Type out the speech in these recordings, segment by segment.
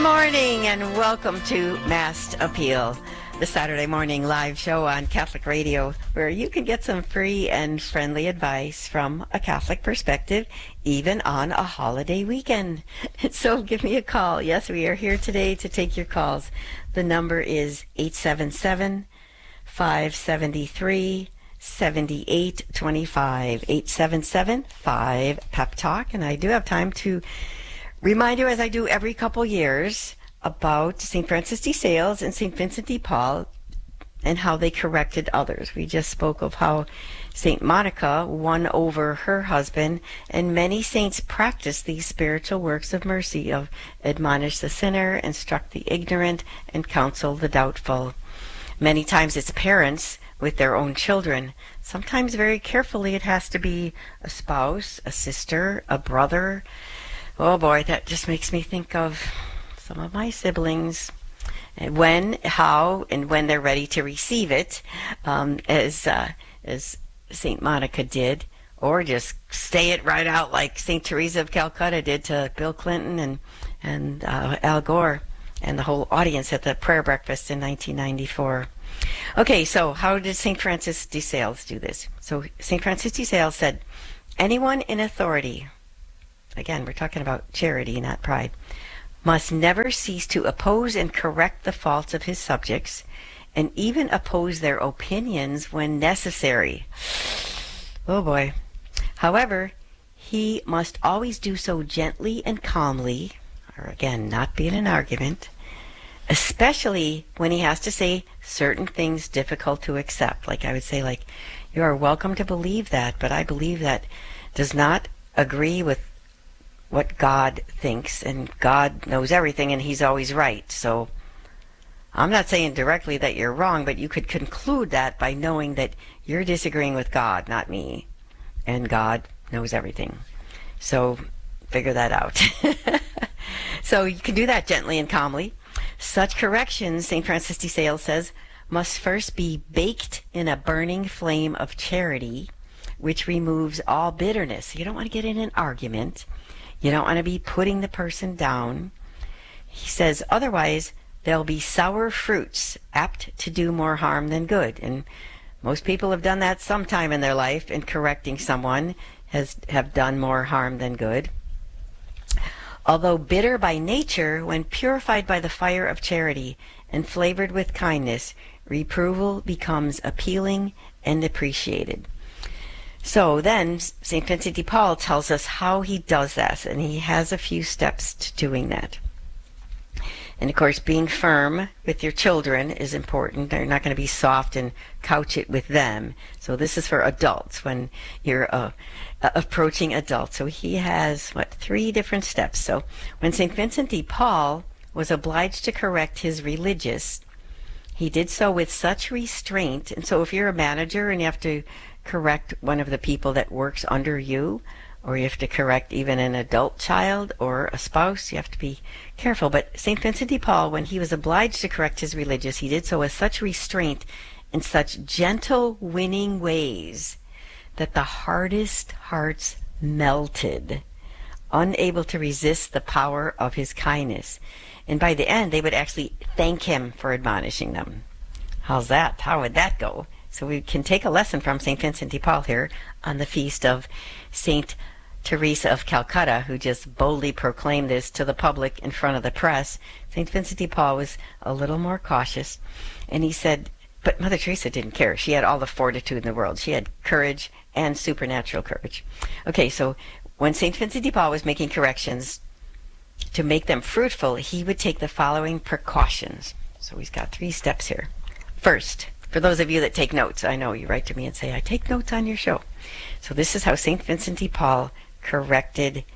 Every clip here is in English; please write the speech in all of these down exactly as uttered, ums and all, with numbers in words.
morning and welcome to Mass Appeal, the Saturday morning live show on Catholic Radio, where you can get some free and friendly advice from a Catholic perspective, even on a holiday weekend. So give me a call. Yes, we are here today to take your calls. The number is eight seven seven, five seven three, seven eight two five, eight seven seven, five, pep talk, and I do have time to remind you, as I do every couple years, about Saint Francis de Sales and Saint Vincent de Paul and how they corrected others. We just spoke of how Saint Monica won over her husband, and many saints practice these spiritual works of mercy of admonish the sinner, instruct the ignorant, and counsel the doubtful. Many times it's parents with their own children. Sometimes very carefully it has to be a spouse, a sister, a brother. Oh boy, that just makes me think of some of my siblings. And when, how, and when they're ready to receive it, um, as uh, as Saint Monica did, or just stay it right out like Saint Teresa of Calcutta did to Bill Clinton and and uh, Al Gore and the whole audience at the prayer breakfast in nineteen ninety-four. Okay, so how did Saint Francis de Sales do this? So Saint Francis de Sales said, anyone in authority, again, we're talking about charity, not pride, must never cease to oppose and correct the faults of his subjects, and even oppose their opinions when necessary. Oh boy. However, he must always do so gently and calmly, or again, not be in an argument, especially when he has to say certain things difficult to accept. Like I would say, like, you are welcome to believe that, but I believe that does not agree with what God thinks, and God knows everything and he's always right. So I'm not saying directly that you're wrong, but you could conclude that by knowing that you're disagreeing with God, not me, and God knows everything. So figure that out. So you can do that gently and calmly. Such corrections, Saint Francis de Sales says, must first be baked in a burning flame of charity, which removes all bitterness. You don't want to get in an argument. You don't want to be putting the person down. He says, otherwise, there'll be sour fruits, apt to do more harm than good. And most people have done that sometime in their life, and correcting someone has have done more harm than good. Although bitter by nature, when purified by the fire of charity and flavored with kindness, reproval becomes appealing and appreciated. So then Saint Vincent de Paul tells us how he does that, and he has a few steps to doing that. And of course, being firm with your children is important. They're not going to be soft and couch it with them. So this is for adults, when you're uh, uh, approaching adults. So he has, what, three different steps. So when Saint Vincent de Paul was obliged to correct his religious, he did so with such restraint. And so if you're a manager and you have to correct one of the people that works under you, or you have to correct even an adult child or a spouse, you have to be careful. But Saint Vincent de Paul, when he was obliged to correct his religious, he did so with such restraint and such gentle, winning ways that the hardest hearts melted, unable to resist the power of his kindness. And by the end, they would actually thank him for admonishing them. How's that? How would that go? So we can take a lesson from Saint Vincent de Paul here on the feast of Saint Teresa of Calcutta, who just boldly proclaimed this to the public in front of the press. Saint Vincent de Paul was a little more cautious, and he said, but Mother Teresa didn't care. She had all the fortitude in the world. She had courage and supernatural courage. Okay, so when Saint Vincent de Paul was making corrections, to make them fruitful, he would take the following precautions. So he's got three steps here. First, for those of you that take notes, I know you write to me and say, I take notes on your show. So this is how Saint Vincent de Paul corrected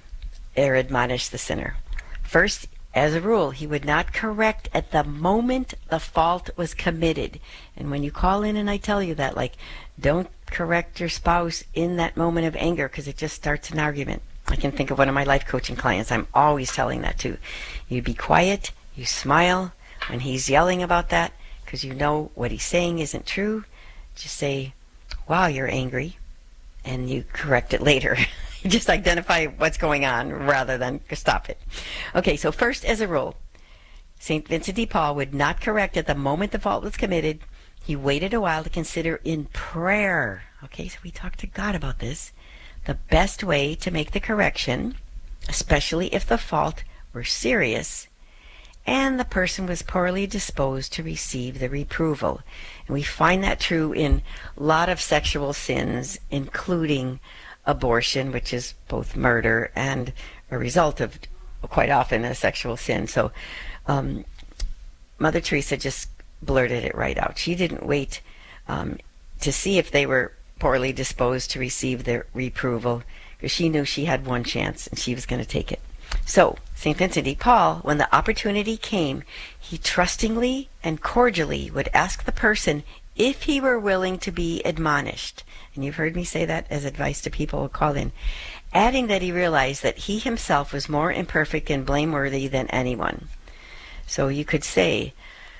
or admonished the sinner. First, as a rule, he would not correct at the moment the fault was committed. And when you call in and I tell you that, like, don't correct your spouse in that moment of anger, because it just starts an argument. I can think of one of my life coaching clients. I'm always telling that too. You be quiet, you smile when he's yelling about that, because you know what he's saying isn't true. Just say, wow, you're angry, and you correct it later. Just identify what's going on rather than stop it. Okay, so first, as a rule, Saint Vincent de Paul would not correct at the moment the fault was committed. He waited a while to consider in prayer. Okay, so we talked to God about this. The best way to make the correction, especially if the fault were serious and the person was poorly disposed to receive the reproval. And we find that true in a lot of sexual sins, including abortion, which is both murder and a result of quite often a sexual sin. So um, Mother Teresa just blurted it right out. She didn't wait um, to see if they were poorly disposed to receive their reproval, because she knew she had one chance and she was going to take it. So Saint Vincent de Paul, when the opportunity came, he trustingly and cordially would ask the person if he were willing to be admonished. And you've heard me say that as advice to people who call in, adding that he realized that he himself was more imperfect and blameworthy than anyone. So you could say,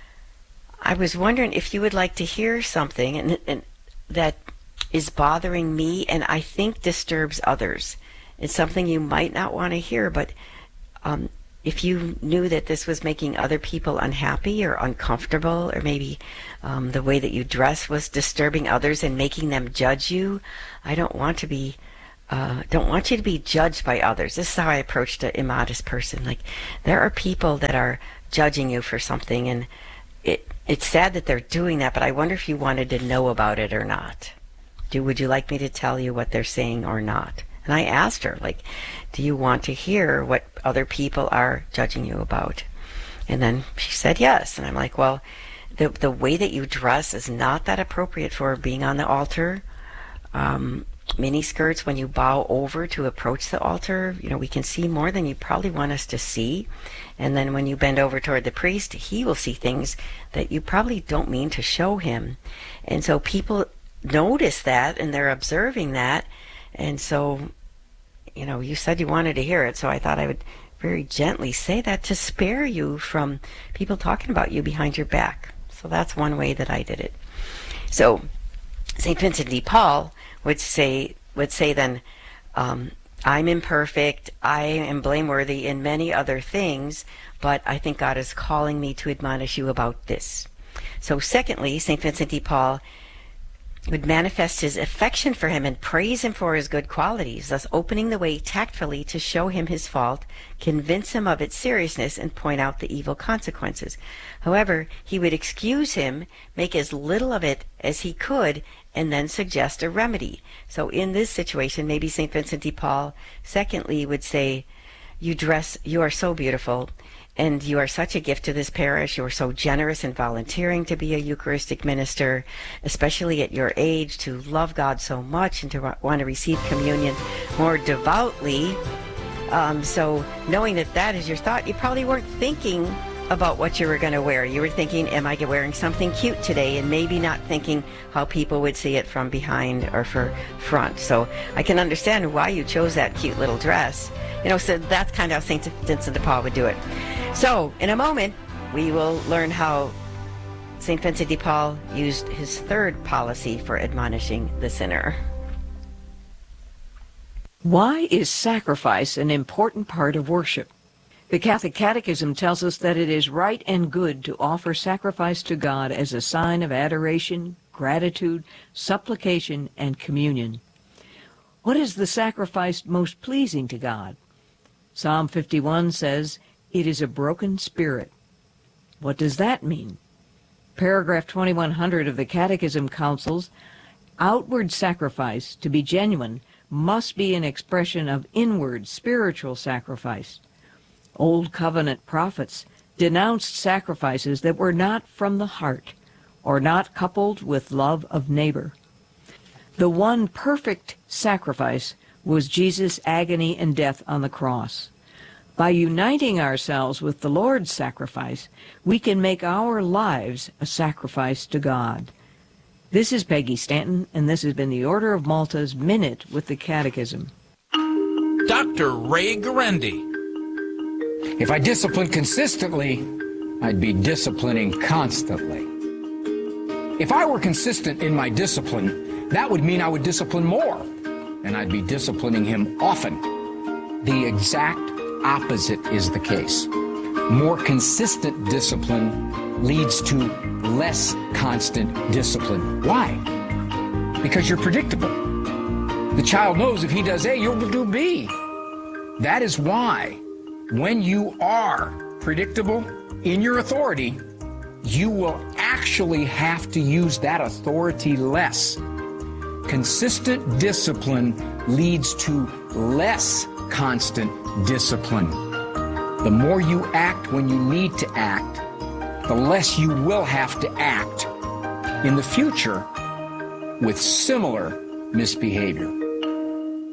I was wondering if you would like to hear something and, and that is bothering me and I think disturbs others. It's something you might not want to hear, but um, if you knew that this was making other people unhappy or uncomfortable, or maybe um, the way that you dress was disturbing others and making them judge you, I don't want to be, uh, don't want you to be judged by others. This is how I approached an immodest person. Like, there are people that are judging you for something, and it it's sad that they're doing that, but I wonder if you wanted to know about it or not. Do would you like me to tell you what they're saying or not? And I asked her, like, do you want to hear what other people are judging you about? And then she said yes. And I'm like, well, the the way that you dress is not that appropriate for being on the altar. Um, mini skirts, when you bow over to approach the altar, you know, we can see more than you probably want us to see. And then when you bend over toward the priest, he will see things that you probably don't mean to show him. And so people notice that, and they're observing that. And so, you know, you said you wanted to hear it, so I thought I would very gently say that to spare you from people talking about you behind your back. So that's one way that I did it. So Saint Vincent de Paul would say would say then, um, I'm imperfect, I am blameworthy in many other things, but I think God is calling me to admonish you about this. So secondly, Saint Vincent de Paul would manifest his affection for him and praise him for his good qualities, thus opening the way tactfully to show him his fault, convince him of its seriousness, and point out the evil consequences. However, he would excuse him, make as little of it as he could, and then suggest a remedy. So in this situation, maybe Saint Vincent de Paul, secondly, would say, you dress, you are so beautiful, and you are such a gift to this parish. You are so generous in volunteering to be a Eucharistic minister, especially at your age, to love God so much and to want to receive communion more devoutly. Um, so knowing that that is your thought, you probably weren't thinking about what you were going to wear. You were thinking, am I wearing something cute today? And maybe not thinking how people would see it from behind or for front. So I can understand why you chose that cute little dress. You know, so that's kind of how Saint Vincent de Paul would do it. So, in a moment, we will learn how Saint Vincent de Paul used his third policy for admonishing the sinner. Why is sacrifice an important part of worship? The Catholic Catechism tells us that it is right and good to offer sacrifice to God as a sign of adoration, gratitude, supplication, and communion. What is the sacrifice most pleasing to God? Psalm fifty-one says, it is a broken spirit. What does that mean? Paragraph twenty-one hundred of the Catechism counsels, outward sacrifice, to be genuine, must be an expression of inward spiritual sacrifice. Old Covenant prophets denounced sacrifices that were not from the heart or not coupled with love of neighbor. The one perfect sacrifice was Jesus' agony and death on the cross. By uniting ourselves with the Lord's sacrifice, we can make our lives a sacrifice to God. This is Peggy Stanton, and this has been the Order of Malta's Minute with the Catechism. Doctor Ray Guarendi. If I disciplined consistently, I'd be disciplining constantly. If I were consistent in my discipline, that would mean I would discipline more. and I'd be disciplining him often. The exact opposite is the case. More consistent discipline leads to less constant discipline. Why? Because you're predictable. The child knows if he does A, you'll do B. That is why when you are predictable in your authority, you will actually have to use that authority less. Consistent discipline leads to less constant discipline. The more you act when you need to act, the less you will have to act in the future with similar misbehavior.